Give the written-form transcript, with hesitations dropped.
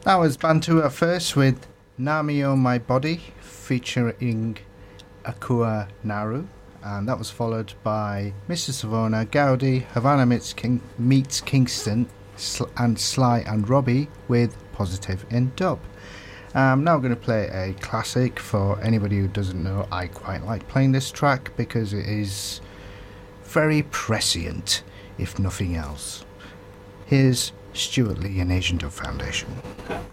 That was Bantu at first with Nami on My Body featuring Akua Naru, and that was followed by Mr. Savona, Gaudi, Havana meets Kingston, and Sly and Robbie with Positive in Dub. Now I'm going to play a classic. For anybody who doesn't know, I quite like playing this track because it is very prescient, if nothing else. Here's Stuart Lee and Asian Dub Foundation.